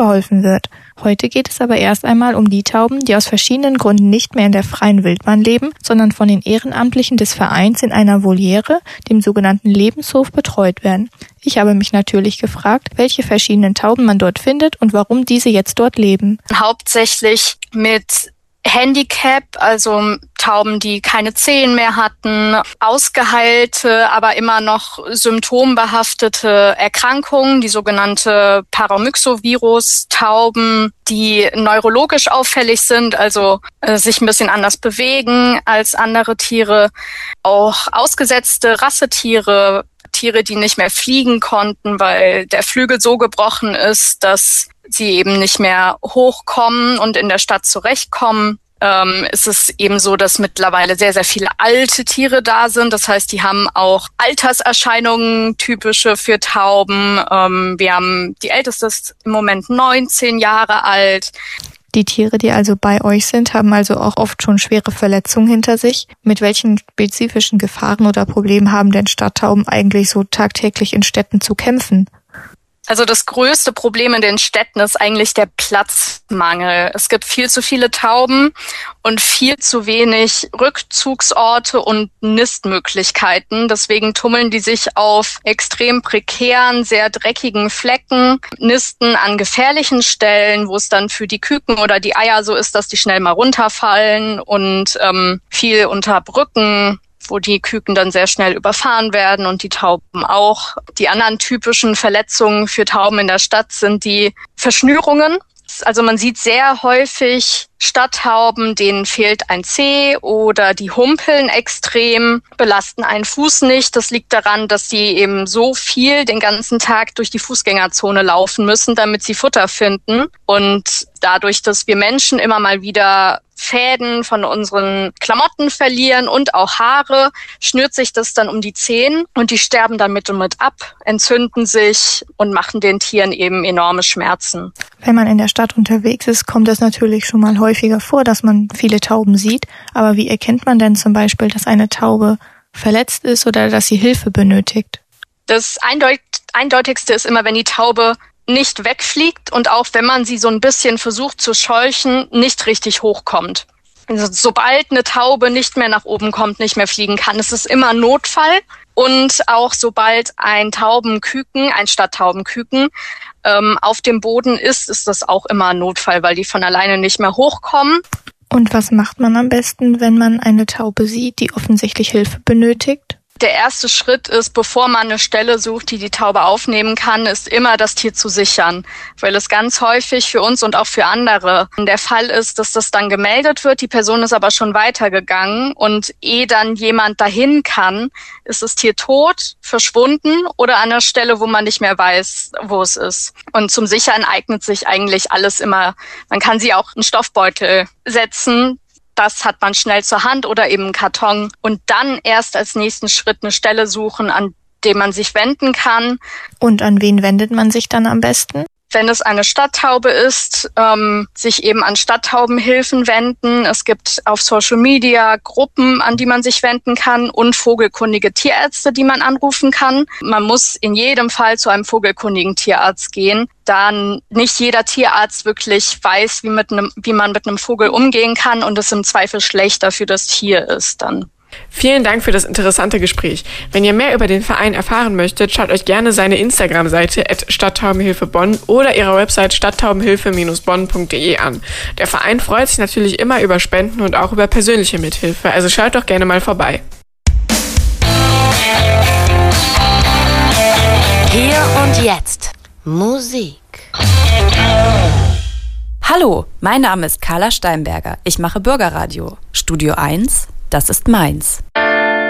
verholfen wird. Heute geht es aber erst einmal um die Tauben, die aus verschiedenen Gründen nicht mehr in der freien Wildbahn leben, sondern von den Ehrenamtlichen des Vereins in einer Voliere, dem sogenannten Lebenshof, betreut werden. Ich habe mich natürlich gefragt, welche verschiedenen Tauben man dort findet und warum diese jetzt dort leben. Hauptsächlich mit Handicap, also Tauben, die keine Zehen mehr hatten, ausgeheilte, aber immer noch symptombehaftete Erkrankungen, die sogenannte Paramyxovirus-Tauben, die neurologisch auffällig sind, also sich ein bisschen anders bewegen als andere Tiere, auch ausgesetzte Rassetiere, Tiere, die nicht mehr fliegen konnten, weil der Flügel so gebrochen ist, dass sie eben nicht mehr hochkommen und in der Stadt zurechtkommen. Ist es eben so, dass mittlerweile sehr, sehr viele alte Tiere da sind. Das heißt, die haben auch Alterserscheinungen, typische für Tauben. Wir haben die älteste ist im Moment 19 Jahre alt. Die Tiere, die also bei euch sind, haben also auch oft schon schwere Verletzungen hinter sich. Mit welchen spezifischen Gefahren oder Problemen haben denn Stadttauben eigentlich so tagtäglich in Städten zu kämpfen? Also das größte Problem in den Städten ist eigentlich der Platzmangel. Es gibt viel zu viele Tauben und viel zu wenig Rückzugsorte und Nistmöglichkeiten. Deswegen tummeln die sich auf extrem prekären, sehr dreckigen Flecken, nisten an gefährlichen Stellen, wo es dann für die Küken oder die Eier so ist, dass die schnell mal runterfallen und viel unter Brücken, wo die Küken dann sehr schnell überfahren werden und die Tauben auch. Die anderen typischen Verletzungen für Tauben in der Stadt sind die Verschnürungen. Also man sieht sehr häufig Stadttauben, denen fehlt ein Zeh oder die humpeln extrem, belasten einen Fuß nicht. Das liegt daran, dass sie eben so viel den ganzen Tag durch die Fußgängerzone laufen müssen, damit sie Futter finden. Und dadurch, dass wir Menschen immer mal wieder Fäden von unseren Klamotten verlieren und auch Haare, schnürt sich das dann um die Zehen und die sterben dann mit und mit ab, entzünden sich und machen den Tieren eben enorme Schmerzen. Wenn man in der Stadt unterwegs ist, kommt es natürlich schon mal häufiger vor, dass man viele Tauben sieht. Aber wie erkennt man denn zum Beispiel, dass eine Taube verletzt ist oder dass sie Hilfe benötigt? Das Eindeutigste ist immer, wenn die Taube nicht wegfliegt und auch wenn man sie so ein bisschen versucht zu scheuchen, nicht richtig hochkommt. Also sobald eine Taube nicht mehr nach oben kommt, nicht mehr fliegen kann, ist es immer Notfall. Und auch sobald ein Stadttaubenküken auf dem Boden ist das auch immer ein Notfall, weil die von alleine nicht mehr hochkommen. Und was macht man am besten, wenn man eine Taube sieht, die offensichtlich Hilfe benötigt? Der erste Schritt ist, bevor man eine Stelle sucht, die die Taube aufnehmen kann, ist immer das Tier zu sichern, weil es ganz häufig für uns und auch für andere der Fall ist, dass das dann gemeldet wird, die Person ist aber schon weitergegangen und ehe dann jemand dahin kann, ist das Tier tot, verschwunden oder an einer Stelle, wo man nicht mehr weiß, wo es ist. Und zum Sichern eignet sich eigentlich alles immer. Man kann sie auch in einen Stoffbeutel setzen. Das hat man schnell zur Hand oder eben einen Karton und dann erst als nächsten Schritt eine Stelle suchen, an die man sich wenden kann. Und an wen wendet man sich dann am besten? Wenn es eine Stadttaube ist, sich eben an Stadttaubenhilfen wenden. Es gibt auf Social Media Gruppen, an die man sich wenden kann und vogelkundige Tierärzte, die man anrufen kann. Man muss in jedem Fall zu einem vogelkundigen Tierarzt gehen, da nicht jeder Tierarzt wirklich weiß, wie man mit einem Vogel umgehen kann und es im Zweifel schlechter für das Tier ist dann. Vielen Dank für das interessante Gespräch. Wenn ihr mehr über den Verein erfahren möchtet, schaut euch gerne seine Instagram-Seite @Stadttaubenhilfe-Bonn oder ihre Website stadttaubenhilfe-bonn.de an. Der Verein freut sich natürlich immer über Spenden und auch über persönliche Mithilfe, also schaut doch gerne mal vorbei. Hier und jetzt Musik. Hallo, mein Name ist Carla Steinberger. Ich mache Bürgerradio. Studio 1, das ist meins.